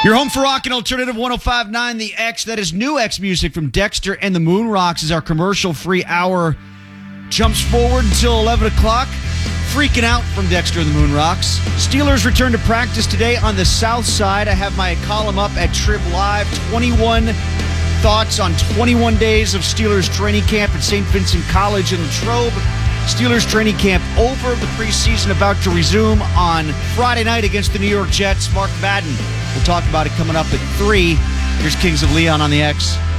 Your home for rock and alternative 105.9 The X. That is new X music from Dexter and the Moon Rocks as our commercial-free hour jumps forward until 11 o'clock. Freaking Out from Dexter and the Moon Rocks. Steelers return to practice today on the south side. I have my column up at Trib Live. 21 thoughts on 21 days of Steelers training camp at St. Vincent College in Latrobe. Steelers training camp over, the preseason about to resume on Friday night against the New York Jets. Mark Madden. We'll talk about it coming up at 3. Here's Kings of Leon on the X.